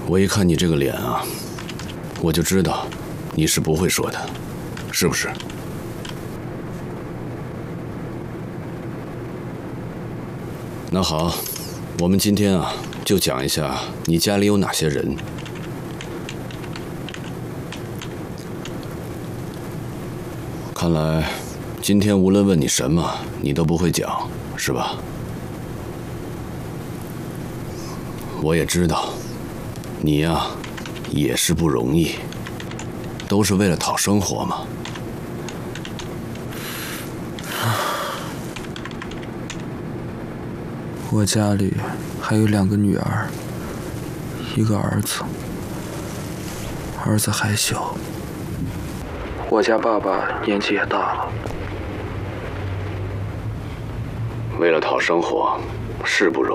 我一看你这个脸啊，我就知道你是不会说的，是不是？那好，我们今天啊，就讲一下你家里有哪些人。看来今天无论问你什么，你都不会讲，是吧？我也知道，你呀，也是不容易，都是为了讨生活嘛。 我家里还有2个女儿，1个儿子，儿子还小。我家爸爸年纪也大了。 为了讨生活，是不容